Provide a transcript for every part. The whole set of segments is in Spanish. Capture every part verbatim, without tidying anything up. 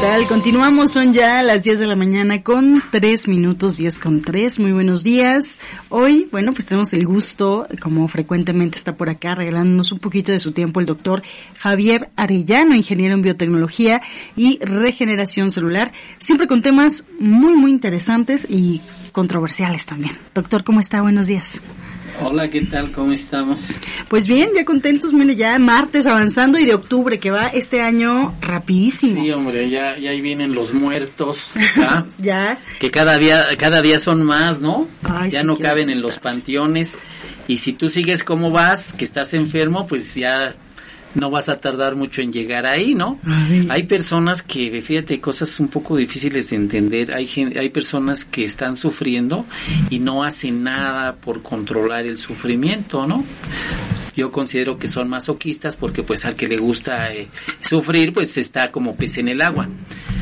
tal? Continuamos, son ya las diez de la mañana con tres minutos, diez con tres. Muy buenos días. Hoy, bueno, pues tenemos el gusto, como frecuentemente está por acá, regalándonos un poquito de su tiempo el doctor Javier Arellano, ingeniero en biotecnología y regeneración celular, siempre con temas muy, muy interesantes y controversiales también. Doctor, ¿cómo está? Buenos días. Hola, ¿qué tal? ¿Cómo estamos? Pues bien, ya contentos, mire, ya martes avanzando y de octubre, que va este año rapidísimo. Sí, hombre, ya, ya ahí vienen los muertos, ¿ah? Ya. Que cada día, cada día son más, ¿no? Ay, ya sí, no qué caben bonito. en los panteones. Y si tú sigues como vas, que estás enfermo, pues ya no vas a tardar mucho en llegar ahí, ¿no? Ay. Hay personas que, fíjate, cosas un poco difíciles de entender. Hay gen- hay personas que están sufriendo y no hacen nada por controlar el sufrimiento, ¿no? Yo considero que son masoquistas porque pues al que le gusta eh, sufrir, pues está como pez en el agua.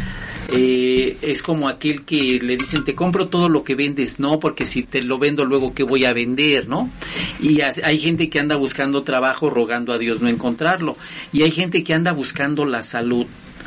Eh, es como aquel que le dicen, te compro todo lo que vendes, no, porque si te lo vendo luego, ¿qué voy a vender, no? Y hay gente que anda buscando trabajo rogando a Dios no encontrarlo, y hay gente que anda buscando la salud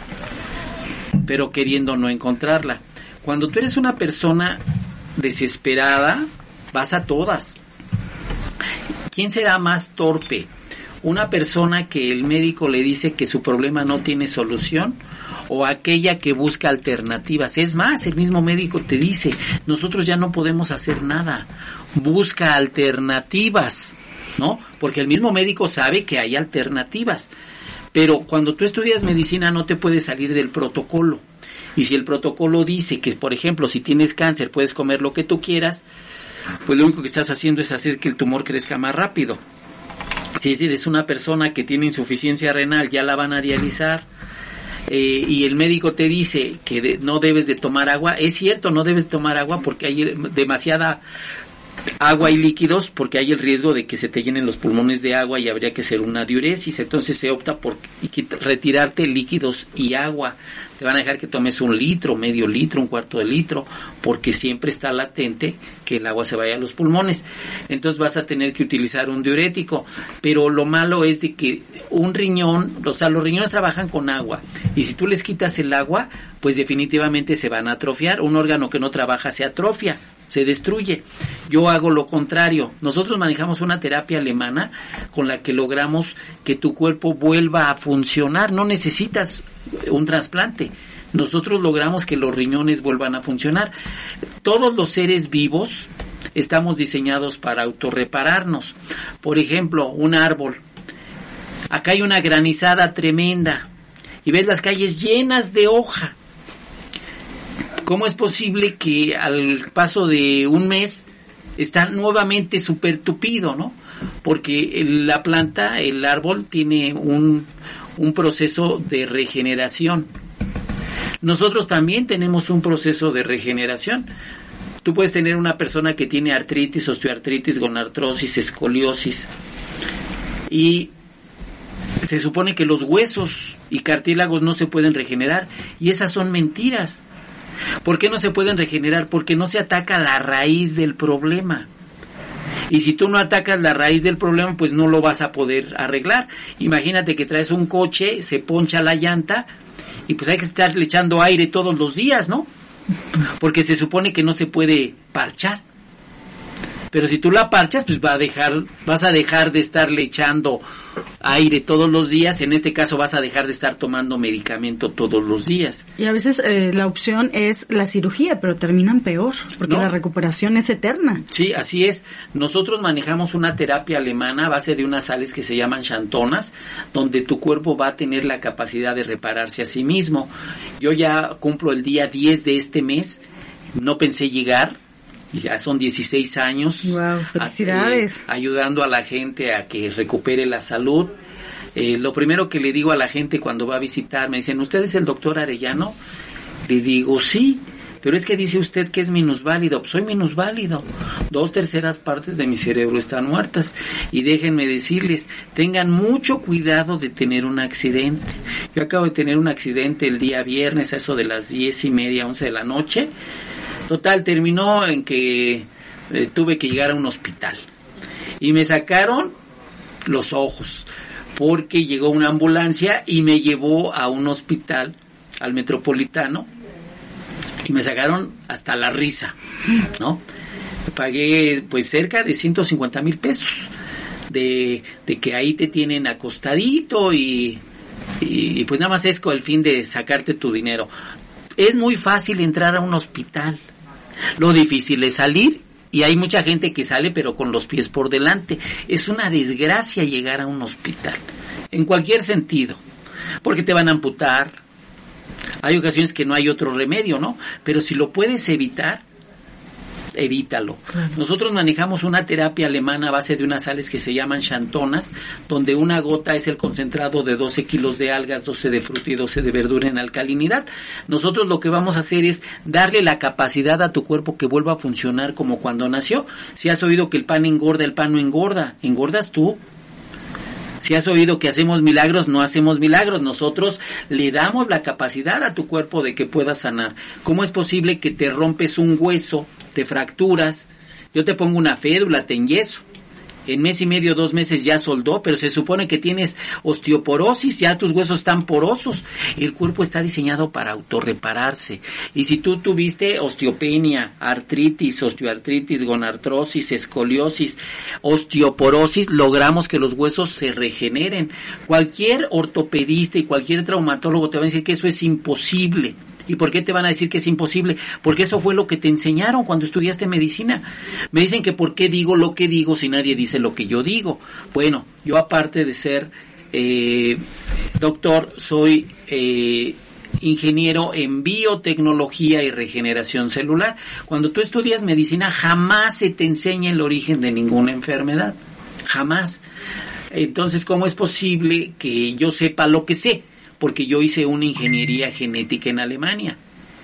pero queriendo no encontrarla. Cuando tú eres una persona desesperada, vas a todas. ¿Quién será más torpe? ¿Una persona que el médico le dice que su problema no tiene solución? ¿O aquella que busca alternativas? Es más, el mismo médico te dice, nosotros ya no podemos hacer nada, busca alternativas, ¿no? Porque el mismo médico sabe que hay alternativas, pero cuando tú estudias medicina no te puedes salir del protocolo, y si el protocolo dice que, por ejemplo, si tienes cáncer puedes comer lo que tú quieras, pues lo único que estás haciendo es hacer que el tumor crezca más rápido. Si eres una persona que tiene insuficiencia renal, ya la van a dializar, Eh, y el médico te dice que de, no debes de tomar agua, es cierto, no debes tomar agua porque hay demasiada agua y líquidos, porque hay el riesgo de que se te llenen los pulmones de agua y habría que hacer una diuresis, entonces se opta por retirarte líquidos y agua. Te van a dejar que tomes un litro, medio litro, un cuarto de litro, porque siempre está latente que el agua se vaya a los pulmones. Entonces vas a tener que utilizar un diurético, pero lo malo es de que un riñón, o sea, los riñones trabajan con agua, y si tú les quitas el agua, pues definitivamente se van a atrofiar. Un órgano que no trabaja se atrofia, se destruye. Yo hago lo contrario. Nosotros manejamos una terapia alemana con la que logramos que tu cuerpo vuelva a funcionar. No necesitas un trasplante. Nosotros logramos que los riñones vuelvan a funcionar. Todos los seres vivos estamos diseñados para autorrepararnos. Por ejemplo, un árbol. Acá hay una granizada tremenda y ves las calles llenas de hoja. ¿Cómo es posible que al paso de un mes está nuevamente súper tupido, no? Porque la planta, el árbol, tiene un, un proceso de regeneración. Nosotros también tenemos un proceso de regeneración. Tú puedes tener una persona que tiene artritis, osteoartritis, gonartrosis, escoliosis, y se supone que los huesos y cartílagos no se pueden regenerar, y esas son mentiras. ¿Por qué no se pueden regenerar? Porque no se ataca la raíz del problema. Y si tú no atacas la raíz del problema, pues no lo vas a poder arreglar. Imagínate que traes un coche, se poncha la llanta, y pues hay que estarle echando aire todos los días, ¿no? Porque se supone que no se puede parchar. Pero si tú la parchas, pues va a dejar, vas a dejar de estarle echando aire todos los días. En este caso vas a dejar de estar tomando medicamento todos los días. Y a veces eh, la opción es la cirugía, pero terminan peor, porque ¿No? la recuperación es eterna. Sí, así es. Nosotros manejamos una terapia alemana a base de unas sales que se llaman xantonas, donde tu cuerpo va a tener la capacidad de repararse a sí mismo. Yo ya cumplo el día diez de este mes, no pensé llegar. Ya son dieciséis años. Wow, felicidades. A, eh, ayudando a la gente a que recupere la salud. Eh, lo primero que le digo a la gente cuando va a visitar, me dicen, ¿usted es el doctor Arellano? Le digo, sí, pero es que dice usted que es minusválido. Pues soy minusválido. Dos terceras partes de mi cerebro están muertas. Y déjenme decirles, tengan mucho cuidado de tener un accidente. Yo acabo de tener un accidente el día viernes, a eso de las diez y media, once de la noche. Total, terminó en que eh, tuve que llegar a un hospital y me sacaron los ojos porque llegó una ambulancia y me llevó a un hospital al Metropolitano y me sacaron hasta la risa, ¿no? Pagué pues cerca de ciento cincuenta mil pesos de, de que ahí te tienen acostadito y, y, y pues nada más es con el fin de sacarte tu dinero. Es muy fácil entrar a un hospital, lo difícil es salir, y hay mucha gente que sale pero con los pies por delante. Es una desgracia llegar a un hospital, en cualquier sentido, porque te van a amputar. Hay ocasiones que no hay otro remedio, ¿no? Pero si lo puedes evitar, evítalo. Claro. Nosotros manejamos una terapia alemana a base de unas sales que se llaman xantonas, donde una gota es el concentrado de doce kilos de algas, doce de fruta y doce de verdura en alcalinidad. Nosotros lo que vamos a hacer es darle la capacidad a tu cuerpo que vuelva a funcionar como cuando nació. Si has oído que el pan engorda, el pan no engorda, engordas tú. Si has oído que hacemos milagros, no hacemos milagros. Nosotros le damos la capacidad a tu cuerpo de que pueda sanar. ¿Cómo es posible que te rompes un hueso, te fracturas? Yo te pongo una férula, te enyeso. En mes y medio, dos meses ya soldó, pero se supone que tienes osteoporosis, ya tus huesos están porosos. El cuerpo está diseñado para autorrepararse. Y si tú tuviste osteopenia, artritis, osteoartritis, gonartrosis, escoliosis, osteoporosis, logramos que los huesos se regeneren. Cualquier ortopedista y cualquier traumatólogo te va a decir que eso es imposible. ¿Y por qué te van a decir que es imposible? Porque eso fue lo que te enseñaron cuando estudiaste medicina. Me dicen que por qué digo lo que digo si nadie dice lo que yo digo. Bueno, yo aparte de ser eh, doctor, soy eh, ingeniero en biotecnología y regeneración celular. Cuando tú estudias medicina jamás se te enseña el origen de ninguna enfermedad. Jamás. Entonces, ¿cómo es posible que yo sepa lo que sé? Porque yo hice una ingeniería genética en Alemania.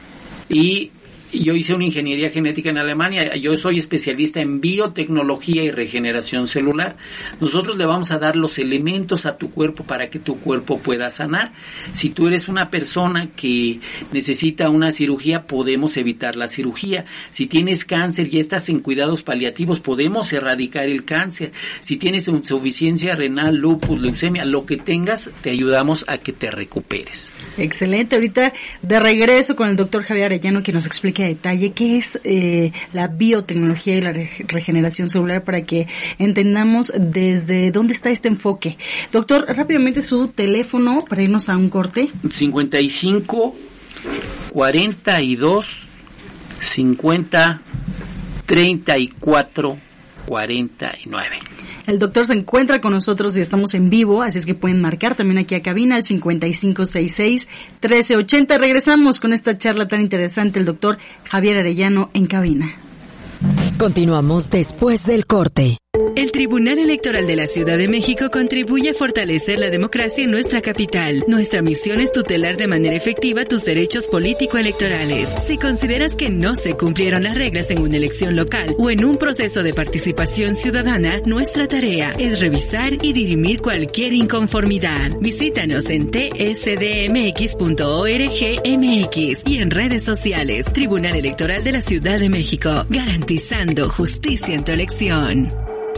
Y yo hice una ingeniería genética en Alemania. Yo soy especialista en biotecnología y regeneración celular. Nosotros le vamos a dar los elementos a tu cuerpo para que tu cuerpo pueda sanar. Si tú eres una persona que necesita una cirugía, podemos evitar la cirugía. Si tienes cáncer y estás en cuidados paliativos, podemos erradicar el cáncer. Si tienes insuficiencia renal, lupus, leucemia, lo que tengas, te ayudamos a que te recuperes. Excelente. Ahorita de regreso con el doctor Javier Arellano, que nos explique a detalle qué es eh, la biotecnología y la re- regeneración celular para que entendamos desde dónde está este enfoque. Doctor, rápidamente su teléfono para irnos a un corte. cincuenta y cinco, cuarenta y dos, cincuenta, treinta y cuatro, cuarenta y nueve. El doctor se encuentra con nosotros y estamos en vivo, así es que pueden marcar también aquí a cabina al cincuenta y cinco sesenta y seis, trece ochenta. Regresamos con esta charla tan interesante, el doctor Javier Arellano en cabina. Continuamos después del corte. El Tribunal Electoral de la Ciudad de México contribuye a fortalecer la democracia en nuestra capital. Nuestra misión es tutelar de manera efectiva tus derechos político-electorales. Si consideras que no se cumplieron las reglas en una elección local o en un proceso de participación ciudadana, nuestra tarea es revisar y dirimir cualquier inconformidad. Visítanos en t s d m x punto org m x y en redes sociales. Tribunal Electoral de la Ciudad de México, garantizando justicia en tu elección.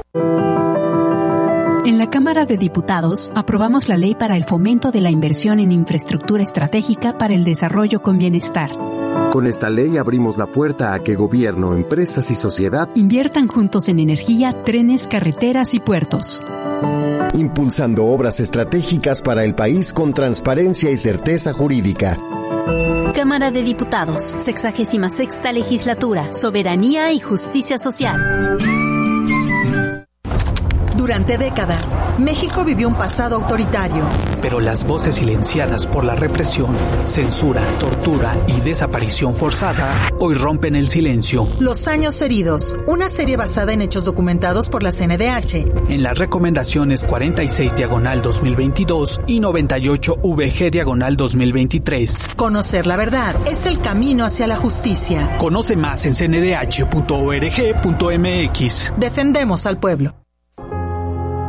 En la Cámara de Diputados aprobamos la Ley para el Fomento de la Inversión en Infraestructura Estratégica para el Desarrollo con Bienestar. Con esta ley abrimos la puerta a que gobierno, empresas y sociedad inviertan juntos en energía, trenes, carreteras y puertos. Impulsando obras estratégicas para el país con transparencia y certeza jurídica. Cámara de Diputados, sexagésima sexta Legislatura, Soberanía y Justicia Social. Durante décadas, México vivió un pasado autoritario. Pero las voces silenciadas por la represión, censura, tortura y desaparición forzada hoy rompen el silencio. Los años heridos, una serie basada en hechos documentados por la C N D H. En las recomendaciones cuarenta y seis diagonal dos mil veintidós y noventa y ocho V G diagonal dos mil veintitrés. Conocer la verdad es el camino hacia la justicia. Conoce más en c n d h punto org punto m x. Defendemos al pueblo.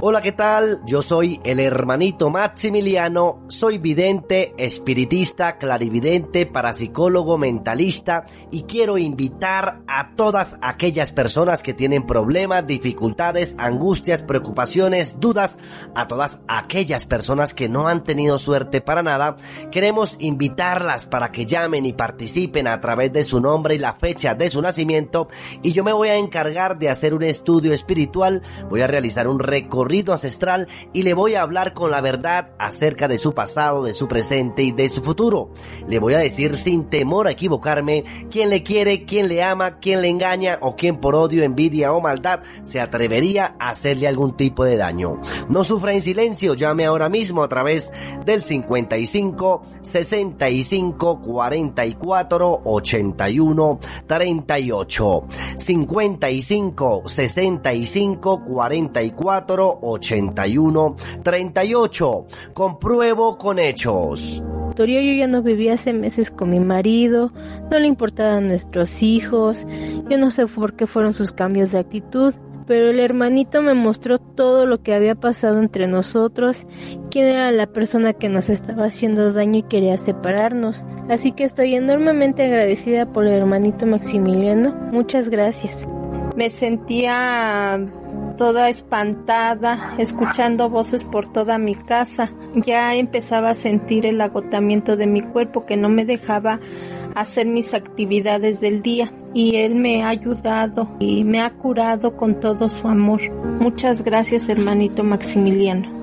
Hola, ¿qué tal? Yo soy el hermanito Maximiliano, soy vidente, espiritista, clarividente, parapsicólogo, mentalista y quiero invitar a todas aquellas personas que tienen problemas, dificultades, angustias, preocupaciones, dudas, a todas aquellas personas que no han tenido suerte para nada. Queremos invitarlas para que llamen y participen a través de su nombre y la fecha de su nacimiento, y yo me voy a encargar de hacer un estudio espiritual, voy a realizar un recorrido ancestral y le voy a hablar con la verdad acerca de su pasado, de su presente y de su futuro. Le voy a decir sin temor a equivocarme quién le quiere, quién le ama, quién le engaña o quién por odio, envidia o maldad se atrevería a hacerle algún tipo de daño. No sufra en silencio, llame ahora mismo a través del cincuenta y cinco, sesenta y cinco, cuarenta y cuatro, ochenta y uno, treinta y ocho. cincuenta y cinco, sesenta y cinco, cuarenta y cuatro, ochenta y uno, treinta y ocho. Compruebo con hechos. Yo ya no vivía hace meses con mi marido, no le importaban nuestros hijos, yo no sé por qué fueron sus cambios de actitud, pero el hermanito me mostró todo lo que había pasado entre nosotros, quién era la persona que nos estaba haciendo daño y quería separarnos. Así que estoy enormemente agradecida por el hermanito Maximiliano, muchas gracias. Me sentía toda espantada, escuchando voces por toda mi casa. Ya empezaba a sentir el agotamiento de mi cuerpo que no me dejaba hacer mis actividades del día, y él me ha ayudado y me ha curado con todo su amor. Muchas gracias, hermanito Maximiliano.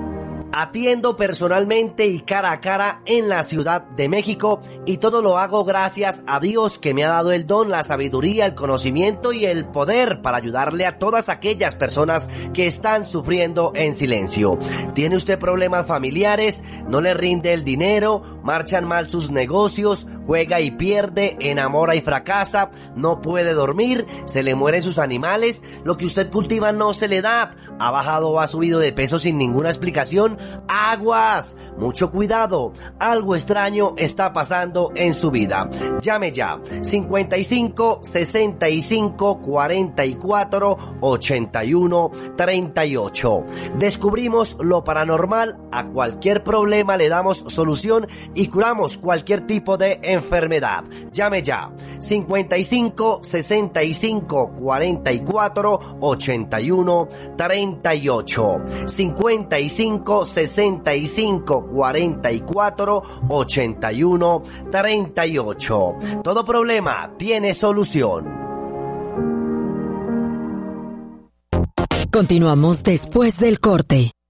Atiendo personalmente y cara a cara en la Ciudad de México, y todo lo hago gracias a Dios, que me ha dado el don, la sabiduría, el conocimiento y el poder para ayudarle a todas aquellas personas que están sufriendo en silencio. ¿Tiene usted problemas familiares? ¿No le rinde el dinero? ¿Marchan mal sus negocios? ¿Juega y pierde? ¿Enamora y fracasa? ¿No puede dormir? ¿Se le mueren sus animales? ¿Lo que usted cultiva no se le da? ¿Ha bajado o ha subido de peso sin ninguna explicación? ¡Aguas! Mucho cuidado, algo extraño está pasando en su vida. Llame ya, cincuenta y cinco, sesenta y cinco, cuarenta y cuatro, ochenta y uno, treinta y ocho. Descubrimos lo paranormal, a cualquier problema le damos solución y curamos cualquier tipo de enfermedad. Llame ya, cincuenta y cinco, sesenta y cinco, cuarenta y cuatro, ochenta y uno, treinta y ocho. cincuenta y cinco, sesenta y cinco, cuarenta y cuatro, ochenta y uno, treinta y ocho. Todo problema tiene solución. Continuamos después del corte.